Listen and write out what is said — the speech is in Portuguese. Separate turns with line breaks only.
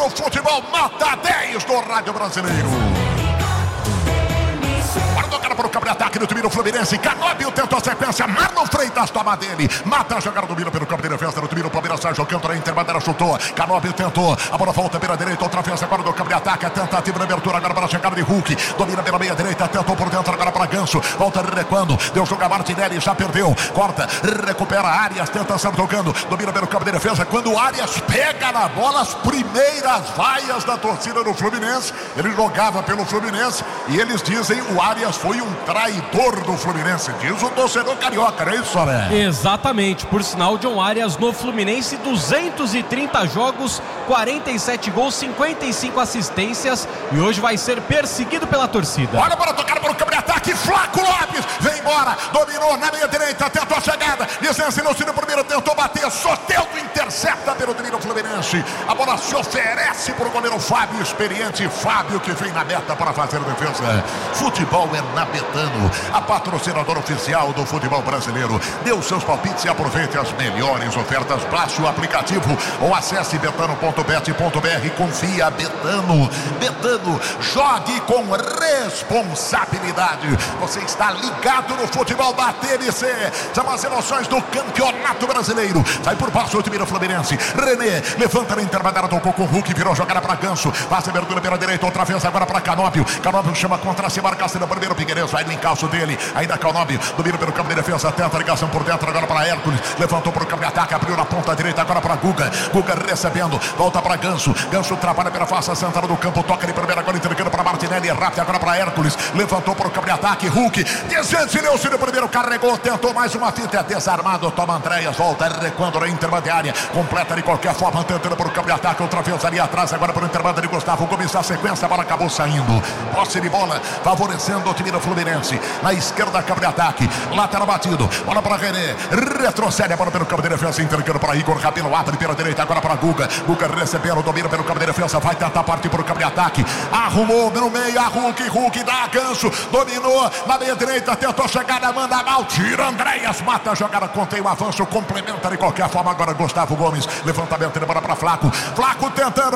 no futebol nota 10 do Rádio Brasileiro. Para o contra-ataque do time do Fluminense. Canóbio tentou a sequência. Marlon Freitas toma dele. Mata a jogada do Miro pelo campo de defesa do time do Palmeiras. Sérgio Alcântara, Interbandeira chutou. Canóbio tentou. A bola volta pela direita. Outra vez agora do campo de ataque. A tentativa de abertura agora para a chegada de Hulk. Domina pela meia direita. Tentou por dentro agora para Ganso. Volta recuando. Deu jogo a Martinelli. Já perdeu. Corta. Recupera Arias. Tenta estar jogando. Domina pelo campo de defesa. Quando o Arias pega na bola, as primeiras vaias da torcida do Fluminense. Ele jogava pelo Fluminense. E eles dizem o Arias foi um traidor do Fluminense, diz o torcedor carioca, não é isso, né?
Exatamente, por sinal, John Arias no Fluminense, 230 jogos, 47 gols, 55 assistências e hoje vai ser perseguido pela torcida.
Olha para tocar para o campo de ataque, Flaco Lopes, vem embora, dominou na meia direita, tentou a chegada, licença no Ciro primeiro, tentou bater, Soteldo intercepta pelo domínio Fluminense, a bola se oferece para o goleiro Fábio, experiente Fábio que vem na meta para fazer a defesa. Futebol é na Betano, a patrocinadora oficial do futebol brasileiro. Dê os seus palpites e aproveite as melhores ofertas. Baixe o aplicativo ou acesse betano.bet.br. Confia Betano. Betano, jogue com responsabilidade. Você está ligado no futebol da TNC. São as emoções do Campeonato Brasileiro. Sai por baixo o time do Fluminense. René levanta na intermediária, tocou com o Hulk, virou jogada para Ganso. Passa a abertura pela direita, outra vez agora para Canóbio. Canóbio chama contra se marcasse no primeiro. Figueiredo vai no encalço dele, ainda Canóbio, domina pelo campo de defesa, tenta a ligação por dentro, agora para Hércules, levantou para o campo de ataque, abriu na ponta direita, agora para Guga, Guga recebendo, volta para Ganso, Ganso trabalha pela face central do campo, toca de primeira, agora entregando para Martinelli, rápido agora para Hércules, levantou para o campo de ataque, Hulk, desvencilhou-se no primeiro, carregou, tentou mais uma fita, é desarmado, toma Andréas, volta, recuando na intermediária, completa de qualquer forma, tentando para o campo de ataque, outra vez ali atrás, agora para o intermediário de Gustavo Gomes, a sequência, a bola acabou saindo, posse de bola, favorecendo o time do Fluminense, na esquerda, campo de ataque, lateral batido, bola para René, retrocede a bola pelo campo de defesa, entregando para Igor Rabelo, abre pela direita, agora para Guga, Guga recebendo, domina pelo campo de defesa, vai tentar partir para o campo de ataque, arrumou no meio, a Hulk dá Ganso, dominou na meia direita, tentou chegada, manda mal, tira Andréas, mata a jogada, contém o avanço, complementa de qualquer forma, agora Gustavo Gomes, levantamento de bola para Flaco, Flaco tentando,